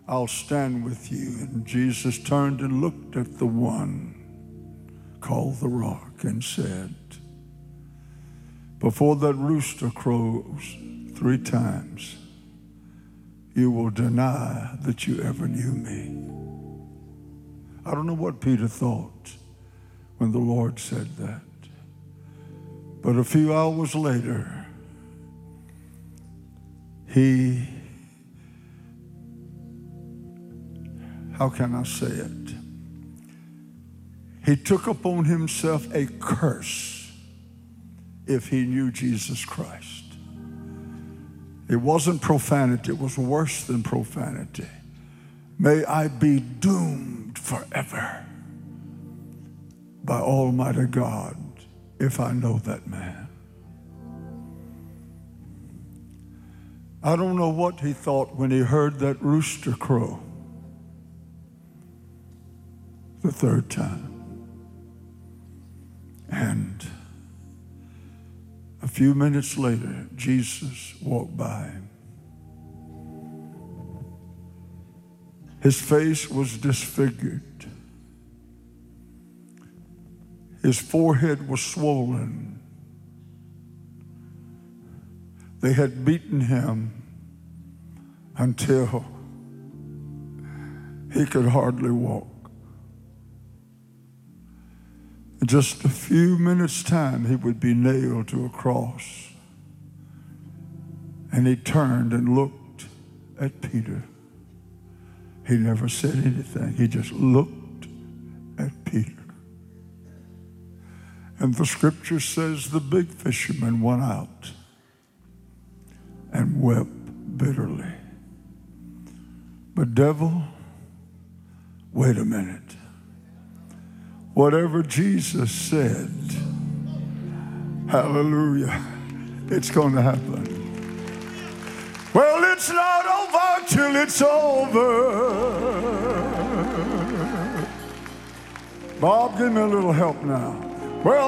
I'll stand with you. And Jesus turned and looked at the one called the Rock and said, before that rooster crows 3 times, you will deny that you ever knew me. I don't know what Peter thought when the Lord said that. But a few hours later, how can I say it? He took upon himself a curse if he knew Jesus Christ. It wasn't profanity, it was worse than profanity. May I be doomed forever by Almighty God if I know that man. I don't know what he thought when he heard that rooster crow the 3rd time. And a few minutes later, Jesus walked by him. His face was disfigured. His forehead was swollen. They had beaten him until he could hardly walk. In just a few minutes' time, he would be nailed to a cross. And he turned and looked at Peter. He never said anything. He just looked at Peter. And the scripture says the big fisherman went out and wept bitterly. But devil, wait a minute. Whatever Jesus said, hallelujah, it's going to happen. Well, it's not over till it's over. Bob, give me a little help now. Well,